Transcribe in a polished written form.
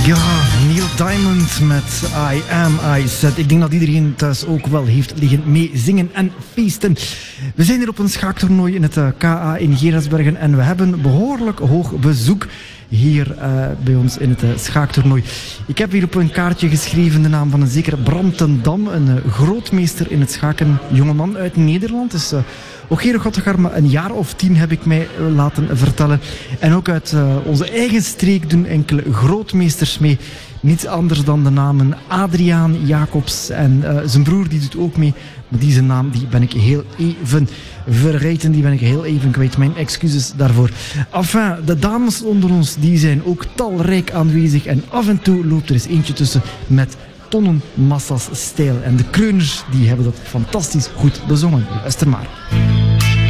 Ja, Neil Diamond met I Am I Said. Ik denk dat iedereen thuis ook wel heeft liggen mee zingen en feesten. We zijn hier op een schaaktoernooi in het KA in Geraardsbergen en we hebben behoorlijk hoog bezoek hier bij ons in het schaaktoernooi. Ik heb hier op een kaartje geschreven de naam van een zekere Bram ten Dam, een grootmeester in het schaken, jongeman uit Nederland. Dus ook hier maar een jaar of 10 heb ik mij laten vertellen. En ook uit onze eigen streek doen enkele grootmeesters mee. Niets anders dan de namen Adriaan Jacobs en zijn broer die doet ook mee. Maar die zijn naam die ben ik heel even vergeten, die ben ik heel even kwijt. Mijn excuses daarvoor. Enfin, de dames onder ons die zijn ook talrijk aanwezig en af en toe loopt er eens eentje tussen met tonnenmassa's stijl. En de kreuners die hebben dat fantastisch goed bezongen. Luister maar.